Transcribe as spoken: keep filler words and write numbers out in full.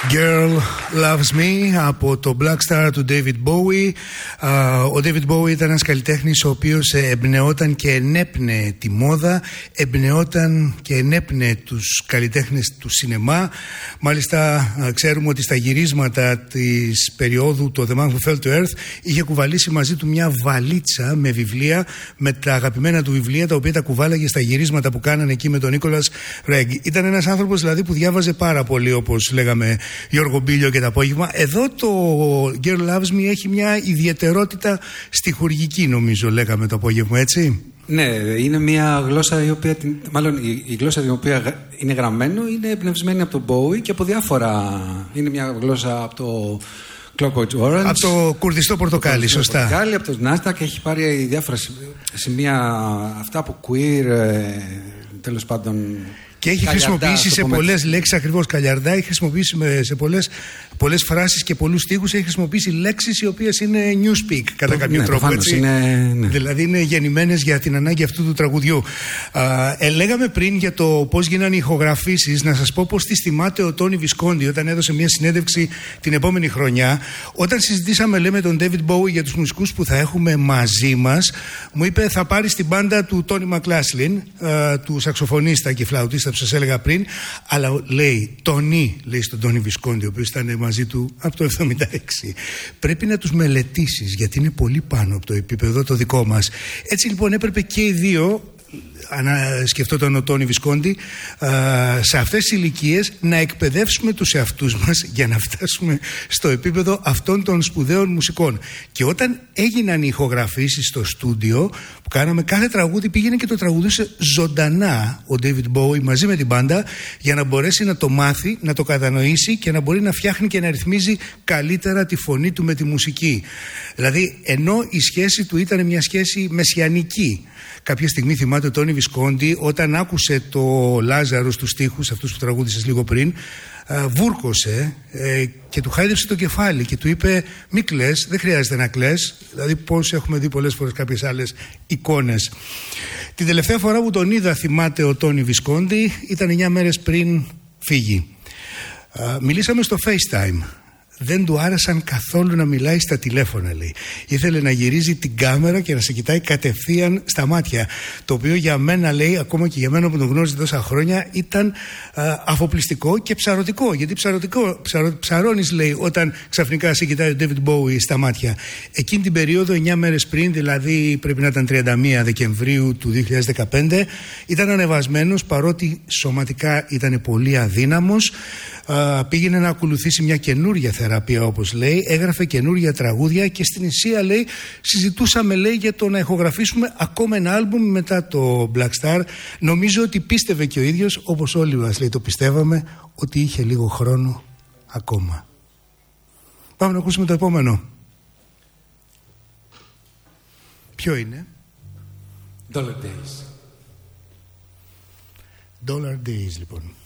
Girl Loves Me από το Black Star του David Bowie. Ο David Bowie ήταν ένας καλλιτέχνης ο οποίος εμπνεόταν και ενέπνεε τη μόδα, εμπνεόταν και ενέπνεε τους καλλιτέχνες του σινεμά. Μάλιστα ξέρουμε ότι στα γυρίσματα της περίοδου το The Man Who Fell to Earth είχε κουβαλήσει μαζί του μια βαλίτσα με βιβλία, με τα αγαπημένα του βιβλία, τα οποία τα κουβάλαγε στα γυρίσματα που κάνανε εκεί με τον Νίκολας Ρέγκ. Ήταν ένας άνθρωπος δηλαδή που διάβαζε πάρα πολύ, όπως λέγαμε, Γιώργο Μπίλιο και το απόγευμα. Εδώ το Girl Loves Me έχει μια ιδιαιτερότητα στιχουργική, νομίζω, λέγαμε το απόγευμα, έτσι. Ναι, είναι μια γλώσσα η οποία, μάλλον η, η γλώσσα η οποία είναι γραμμένο είναι εμπνευσμένη από τον Bowie και από διάφορα. Είναι μια γλώσσα από το Clockwork Orange. Από το κουρδιστό πορτοκάλι, σωστά. Πορτοκάλι, από το Nasdaq, έχει πάρει διάφορα σημεία, αυτά από queer, τέλος πάντων. Και έχει Καλιαρντά, χρησιμοποιήσει σε πολλές λέξεις, ακριβώς Καλιαρντά, έχει χρησιμοποιήσει σε πολλές, πολλές φράσεις και πολλούς στίχους, έχει χρησιμοποιήσει λέξεις οι οποίες είναι newspeak κατά το, κάποιο ναι, τρόπο. Έτσι. Είναι, ναι. Δηλαδή είναι γεννημένες για την ανάγκη αυτού του τραγουδιού. Α, ε, λέγαμε πριν για το πώς γίνανε οι ηχογραφήσεις. Να σας πω πώς τις θυμάται ο Τόνι Βισκόντι όταν έδωσε μια συνέντευξη την επόμενη χρονιά. Όταν συζητήσαμε, λέμε, τον David Bowie για τους μουσικούς που θα έχουμε μαζί μας, μου είπε θα πάρει την μπάντα του Τόνι Μακλάσλιν, του σαξοφωνίστα και φλαουτίστα που σας έλεγα πριν, αλλά λέει Τόνι, λέει στον Τόνι Βισκόντι, ο οποίος ήταν μαζί του από το εβδομήντα έξι, πρέπει να τους μελετήσεις γιατί είναι πολύ πάνω από το επίπεδο το δικό μας. Έτσι λοιπόν έπρεπε και οι δύο, σκεφτόταν ο Τόνι Βισκόντι, σε αυτές τις ηλικίες να εκπαιδεύσουμε τους εαυτούς μας για να φτάσουμε στο επίπεδο αυτών των σπουδαίων μουσικών. Και όταν έγιναν οι ηχογραφήσεις στο στούντιο που κάναμε, κάθε τραγούδι πήγαινε και το τραγουδούσε ζωντανά ο David Bowie μαζί με την μπάντα, για να μπορέσει να το μάθει, να το κατανοήσει και να μπορεί να φτιάχνει και να ρυθμίζει καλύτερα τη φωνή του με τη μουσική. Δηλαδή, ενώ η σχέση του ήταν μια σχέση μεσιανική. Κάποια στιγμή θυμάται ο Τόνι Βισκόντι όταν άκουσε το Λάζαρο στους στίχους, αυτούς που τραγούδησες λίγο πριν, βούρκωσε ε, και του χάιδεψε το κεφάλι και του είπε μη κλαις, δεν χρειάζεται να κλαις. Δηλαδή πώς έχουμε δει πολλές φορές κάποιες άλλες εικόνες. Την τελευταία φορά που τον είδα, θυμάται ο Τόνι Βισκόντι, ήταν εννιά μέρες πριν φύγει. Α, μιλήσαμε στο FaceTime. Δεν του άρεσαν καθόλου να μιλάει στα τηλέφωνα, λέει. Ήθελε να γυρίζει την κάμερα και να σε κοιτάει κατευθείαν στα μάτια. Το οποίο για μένα, λέει, ακόμα και για μένα που τον γνώριζε τόσα χρόνια, ήταν α, αφοπλιστικό και ψαρωτικό. Γιατί ψαρωτικό, ψαρο, ψαρώνεις, λέει, όταν ξαφνικά σε κοιτάει ο David Bowie στα μάτια. Εκείνη την περίοδο, εννιά μέρες πριν, δηλαδή πρέπει να ήταν τριάντα μία Δεκεμβρίου του δύο χιλιάδες δεκαπέντε, ήταν ανεβασμένος, παρότι σωματικά ήταν πολύ αδύναμος. Uh, πήγαινε να ακολουθήσει μια καινούρια θεραπεία, όπως λέει, έγραφε καινούρια τραγούδια και στην ουσία, λέει, συζητούσαμε, λέει, για το να ηχογραφήσουμε ακόμα ένα άλμπουμ μετά το Black Star. Νομίζω ότι πίστευε και ο ίδιος, όπως όλοι μας, λέει, το πιστεύαμε, ότι είχε λίγο χρόνο ακόμα. Πάμε να ακούσουμε το επόμενο. Ποιο είναι? Dollar Days. Dollar Days, λοιπόν.